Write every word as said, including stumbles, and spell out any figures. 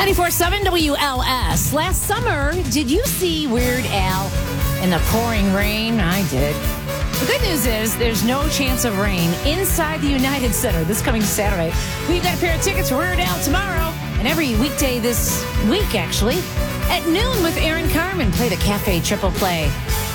ninety-four point seven W L S. Last summer, did you see Weird Al in the pouring rain? I did. The good news is there's no chance of rain inside the United Center this coming Saturday. We've got a pair of tickets for Weird Al tomorrow and every weekday this week, actually. At noon with Aaron Carmen, play the Cafe Triple Play.